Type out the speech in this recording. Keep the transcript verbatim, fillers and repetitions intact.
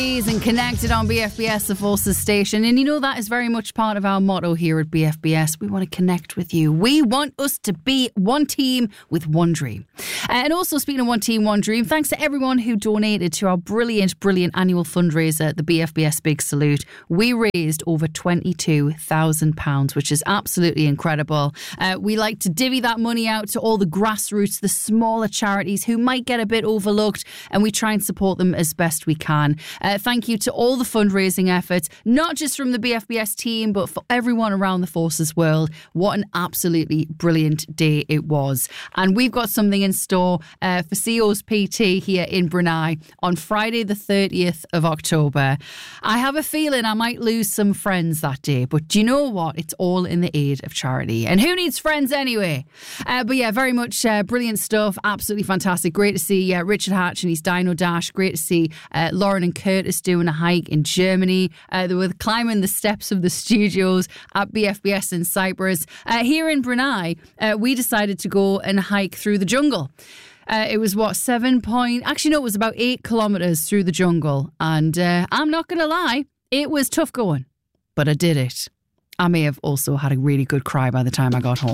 And connected on B F B S, the Forces station. And you know, that is very much part of our motto here at B F B S. We want to connect with you. We want us to be one team with one dream. And also, speaking of one team, one dream, thanks to everyone who donated to our brilliant, brilliant annual fundraiser, the B F B S Big Salute. We raised over twenty-two thousand pounds, which is absolutely incredible. Uh, we like to divvy that money out to all the grassroots, the smaller charities who might get a bit overlooked, and we try and support them as best we can. Uh, thank you to all the fundraising efforts, not just from the B F B S team, but for everyone around the Forces world. What an absolutely brilliant day it was. And we've got something in store uh, for C O's P T here in Brunei on Friday the thirtieth of October. I have a feeling I might lose some friends that day, but do you know what? It's all in the aid of charity. And who needs friends anyway? Uh, but yeah, very much uh, brilliant stuff. Absolutely fantastic. Great to see uh, Richard Hatch and his Dino Dash. Great to see uh, Lauren and Curtis doing a hike in Germany. Uh, they were climbing the steps of the studios at B F B S in Cyprus. Uh, here in Brunei, uh, we decided to go and hike through the jungle. Uh, it was what, seven point... Actually, no, it was about eight kilometres through the jungle. And uh, I'm not going to lie, it was tough going, but I did it. I may have also had a really good cry by the time I got home.